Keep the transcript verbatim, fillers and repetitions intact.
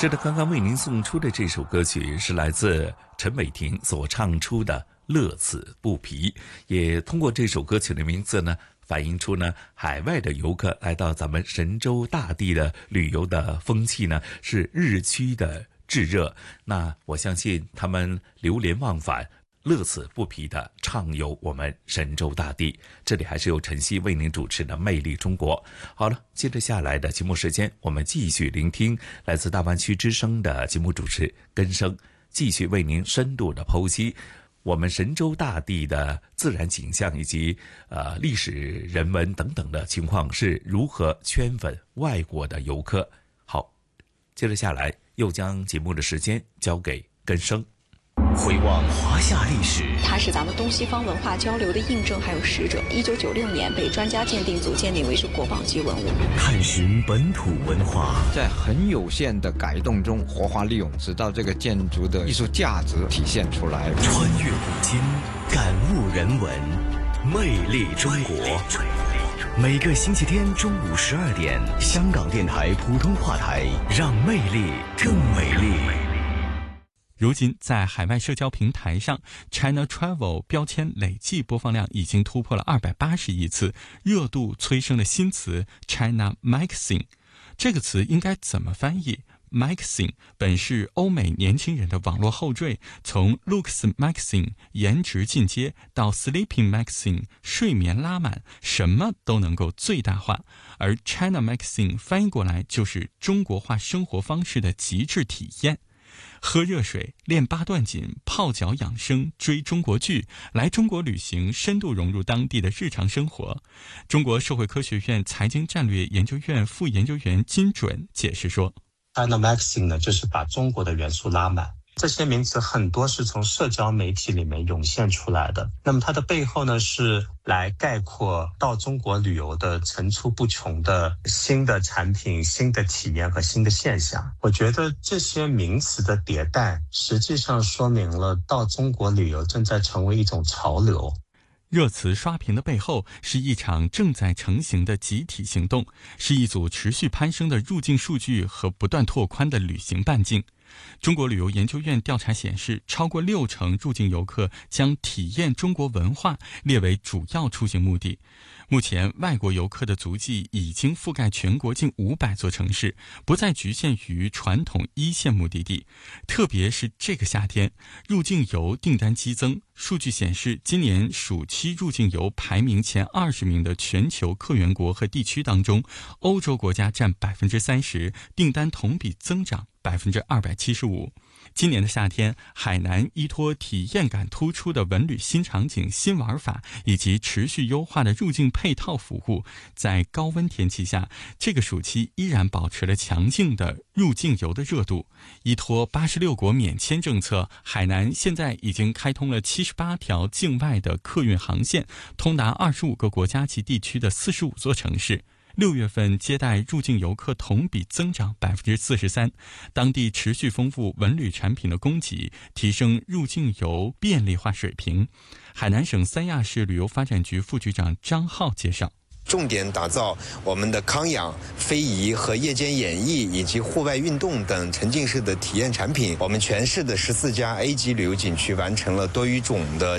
是的，刚刚为您送出的这首歌曲是来自陈伟霆所唱出的《乐此不疲》，也通过这首歌曲的名字呢，反映出呢海外的游客来到咱们神州大地的旅游的风气呢是日趋的炙热。那我相信他们流连忘返，乐此不疲地畅游我们神州大地。这里还是由晨曦为您主持的《魅力中国》。好了，接着下来的节目时间，我们继续聆听来自大湾区之声的节目主持根生，继续为您深度的剖析我们神州大地的自然景象以及呃历史人文等等的情况是如何圈粉外国的游客。好，接着下来又将节目的时间交给根生。 回望华夏历史， 它是咱们东西方文化交流的印证还有使者。一九九六年被专家鉴定组鉴定为是国宝级文物。 探寻本土文化， 在很有限的改动中活化利用，直到这个建筑的艺术价值体现出来。 穿越古今，感悟人文，魅力中国。每个星期天中午十二点，香港电台普通话台，让魅力更美丽。 如今在海外社交平台上 China Travel 标签累计播放量已经突破了二百八十亿次，热度催生了新词 China Maxing。 这个词应该怎么翻译？ Maxing 本是欧美年轻人的网络后缀，从 Looks Maxing 颜值进阶到 Sleeping Maxing 睡眠拉满，什么都能够最大化。而 China Maxing 翻译过来就是中国化生活方式的极致体验。喝热水、练八段锦、泡脚养生、追中国剧，来中国旅行，深度融入当地的日常生活。中国社会科学院财经战略研究院副研究员金准解释说 China Maxing 呢，就是把中国的元素拉满。这些名词很多是从社交媒体里面涌现出来的，那么它的背后呢，是来概括到中国旅游的层出不穷的新的产品、新的体验和新的现象。我觉得这些名词的迭代实际上说明了到中国旅游正在成为一种潮流。 热词刷屏的背后是一场正在成型的集体行动，是一组持续攀升的入境数据和不断拓宽的旅行半径。中国旅游研究院调查显示，超过六成入境游客将体验中国文化列为主要出行目的。目前，外国游客的足迹已经覆盖全国近五百座城市，不再局限于传统一线目的地。特别是这个夏天，入境游订单激增。数据显示，今年暑期入境游排名前二十名的全球客源国和地区当中，欧洲国家占百分之三十，订单同比增长百分之二百七十五。今年的夏天，海南依托体验感突出的文旅新场景、新玩法以及持续优化的入境配套服务，在高温天气下，这个暑期依然保持了强劲的入境游的热度。依托八十六国免签政策，海南现在已经开通了七十八条境外的客运航线，通达二十五个国家及地区的四十五座城市。六月份接待入境游客同比增长百分之四十三，当地持续丰富文旅产品的供给，提升入境游便利化水平。海南省三亚市旅游发展局副局长张浩介绍， 重点打造我们的康养、非遗和夜间演艺以及户外运动等沉浸式的体验产品。我们全市的十四家 A 级旅游景区完成了多语种的